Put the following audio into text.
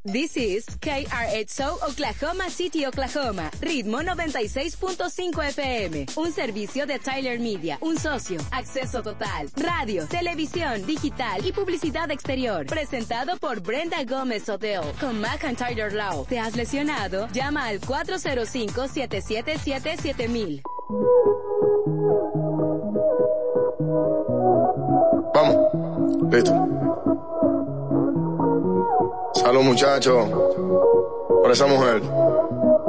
This is KRXO Oklahoma City, Oklahoma. Ritmo 96.5 FM. Un servicio de Tyler Media. Un socio. Acceso total. Radio, televisión, digital y publicidad exterior. Presentado por Brenda Gómez Hotel. Con McIntyre Law. ¿Te has lesionado? Llama al 405-777-7000. Vamos. Listo. Salud, muchachos, por esa mujer.